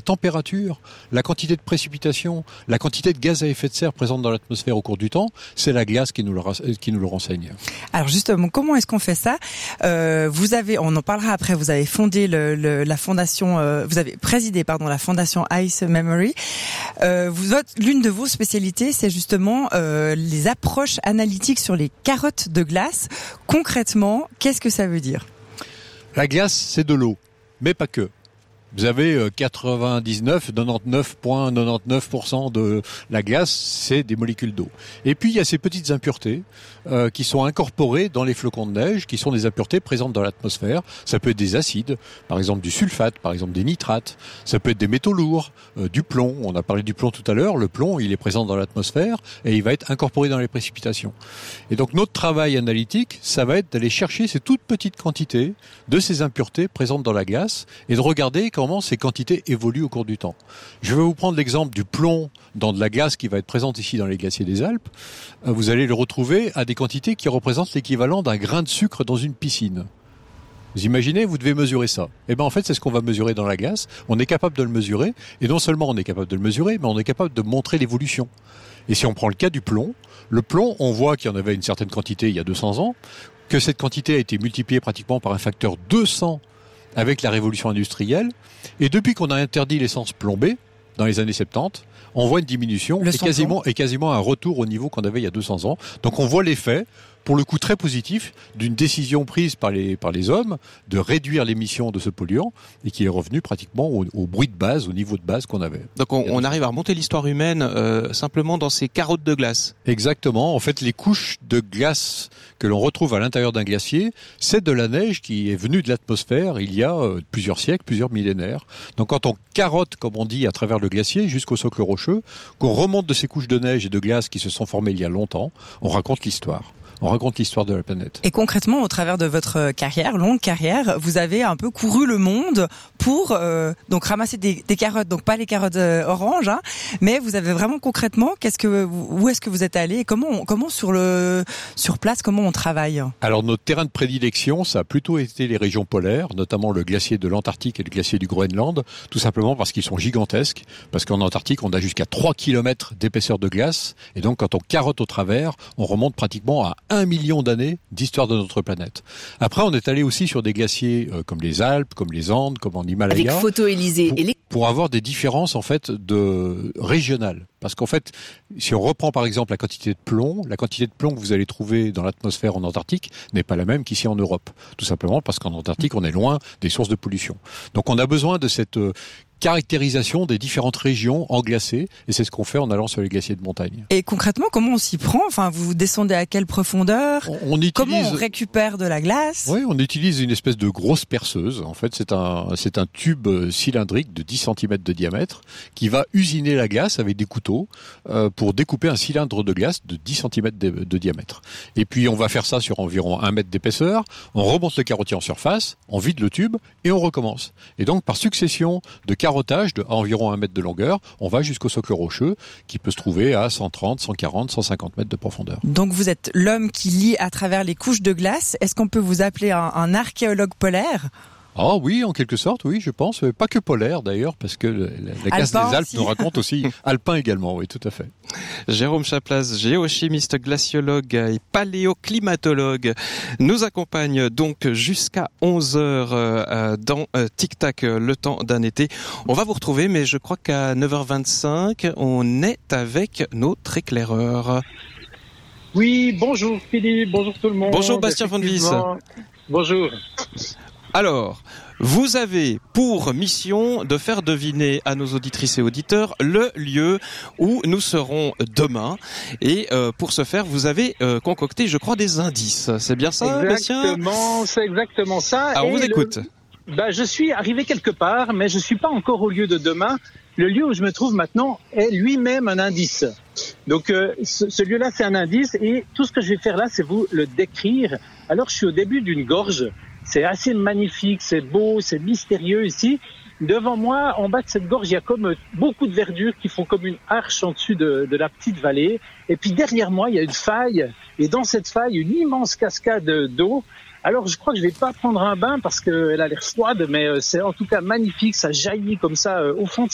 température, la quantité de précipitation, la quantité de gaz à effet de serre présente dans l'atmosphère au cours du temps, c'est la glace qui nous le renseigne. Alors justement, comment est-ce qu'on fait ça ? On en parlera après, vous avez fondé la fondation, vous avez présidé la fondation Ice Memory. L'une de vos spécialités, c'est justement les approches analytiques sur les carottes de glace. Concrètement, qu'est-ce que ça veut dire ? La glace, c'est de l'eau, mais pas que. Vous avez 99,99% de la glace, c'est des molécules d'eau. Et puis, il y a ces petites impuretés qui sont incorporées dans les flocons de neige, qui sont des impuretés présentes dans l'atmosphère. Ça peut être des acides, par exemple du sulfate, par exemple des nitrates. Ça peut être des métaux lourds, du plomb. On a parlé du plomb tout à l'heure. Le plomb, il est présent dans l'atmosphère et il va être incorporé dans les précipitations. Et donc, notre travail analytique, ça va être d'aller chercher ces toutes petites quantités de ces impuretés présentes dans la glace et de regarder comment ces quantités évoluent au cours du temps. Je vais vous prendre l'exemple du plomb dans de la glace qui va être présente ici dans les glaciers des Alpes. Vous allez le retrouver à des quantités qui représentent l'équivalent d'un grain de sucre dans une piscine. Vous imaginez, vous devez mesurer ça. En fait, c'est ce qu'on va mesurer dans la glace. On est capable de le mesurer. Et non seulement on est capable de le mesurer, mais on est capable de montrer l'évolution. Et si on prend le cas du plomb, on voit qu'il y en avait une certaine quantité il y a 200 ans, que cette quantité a été multipliée pratiquement par un facteur 200 avec la révolution industrielle. Et depuis qu'on a interdit l'essence plombée, dans les années 70, on voit une diminution et quasiment un retour au niveau qu'on avait il y a 200 ans. Donc on voit l'effet, pour le coup très positif, d'une décision prise par les hommes de réduire l'émission de ce polluant et qui est revenu pratiquement au bruit de base, au niveau de base qu'on avait. Donc on arrive à remonter l'histoire humaine simplement dans ces carottes de glace. Exactement. En fait, les couches de glace que l'on retrouve à l'intérieur d'un glacier, c'est de la neige qui est venue de l'atmosphère il y a plusieurs siècles, plusieurs millénaires. Donc quand on carotte, comme on dit, à travers le glacier jusqu'au socle rocheux, qu'on remonte de ces couches de neige et de glace qui se sont formées il y a longtemps, on raconte l'histoire. On raconte l'histoire de la planète. Et concrètement, au travers de votre longue carrière, vous avez un peu couru le monde pour donc ramasser des carottes, donc pas les carottes oranges, mais vous avez vraiment concrètement, où est-ce que vous êtes allé et comment sur place, comment on travaille ? Alors notre terrain de prédilection, ça a plutôt été les régions polaires, notamment le glacier de l'Antarctique et le glacier du Groenland, tout simplement parce qu'ils sont gigantesques, parce qu'en Antarctique, on a jusqu'à 3 km d'épaisseur de glace, et donc quand on carotte au travers, on remonte pratiquement à 1 million d'années d'histoire de notre planète. Après, on est allé aussi sur des glaciers comme les Alpes, comme les Andes, comme en Himalaya. Avec photo Élysée. Pour avoir des différences, en fait, régionales. Parce qu'en fait, si on reprend par exemple la quantité de plomb que vous allez trouver dans l'atmosphère en Antarctique n'est pas la même qu'ici en Europe. Tout simplement parce qu'en Antarctique, on est loin des sources de pollution. Donc on a besoin de cette caractérisation des différentes régions englacées, et c'est ce qu'on fait en allant sur les glaciers de montagne. Et concrètement, comment on s'y prend ? Enfin, vous descendez à quelle profondeur ? Comment on récupère de la glace ? Oui, on utilise une espèce de grosse perceuse. En fait, c'est un tube cylindrique de 10 cm de diamètre qui va usiner la glace avec des couteaux pour découper un cylindre de glace de 10 cm de diamètre. Et puis, on va faire ça sur environ 1 mètre d'épaisseur. On remonte le carottier en surface, on vide le tube et on recommence. Et donc, par succession de carottage de environ 1 mètre de longueur, on va jusqu'au socle rocheux qui peut se trouver à 130, 140, 150 mètres de profondeur. Donc vous êtes l'homme qui lit à travers les couches de glace. Est-ce qu'on peut vous appeler un archéologue polaire ? Ah oui, en quelque sorte, oui, je pense. Pas que polaire d'ailleurs, parce que la glace des Alpes nous raconte aussi alpin également, oui, tout à fait. Jérôme Chaplace, géochimiste, glaciologue et paléoclimatologue, nous accompagne donc jusqu'à 11h dans Tic Tac, le temps d'un été. On va vous retrouver, mais je crois qu'à 9h25, on est avec notre éclaireur. Oui, bonjour Philippe, bonjour tout le monde. Bonjour Bastien Von Wies. Bonjour. Alors, vous avez pour mission de faire deviner à nos auditrices et auditeurs le lieu où nous serons demain. Et pour ce faire, vous avez concocté, je crois, des indices. C'est bien ça, Bastien ? Exactement, c'est exactement ça. Alors, on vous écoute. Je suis arrivé quelque part, mais je suis pas encore au lieu de demain. Le lieu où je me trouve maintenant est lui-même un indice. Donc, ce lieu-là, c'est un indice. Et tout ce que je vais faire là, c'est vous le décrire. Alors, je suis au début d'une gorge. C'est assez magnifique, c'est beau, c'est mystérieux ici. Devant moi, en bas de cette gorge, il y a comme beaucoup de verdure qui font comme une arche en dessus de la petite vallée. Et puis derrière moi, il y a une faille. Et dans cette faille, une immense cascade d'eau. Alors, je crois que je vais pas prendre un bain parce qu'elle a l'air froide, mais c'est en tout cas magnifique. Ça jaillit comme ça au fond de